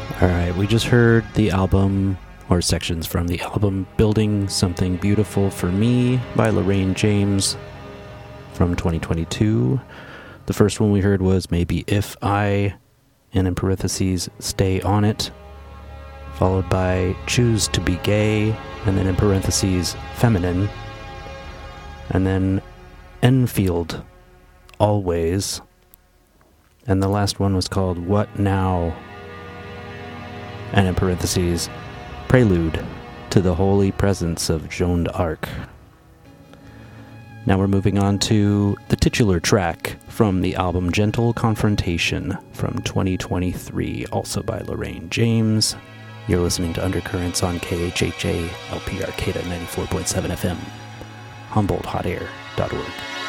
Alright, we just heard the album, or sections from the album, Building Something Beautiful for Me by Lorraine James from 2022. The first one we heard was Maybe If I, and in parentheses, Stay On It, followed by Choose to Be Gay, and then in parentheses, Feminine, and then Enfield, Always, and the last one was called What Now, and in parentheses, Prelude to the Holy Presence of Joan d'Arc. Now we're moving on to the titular track from the album Gentle Confrontation from 2023, also by Lorraine James. You're listening to Undercurrents on KHHA LP Arcata 94.7 FM, HumboldtHotAir.org.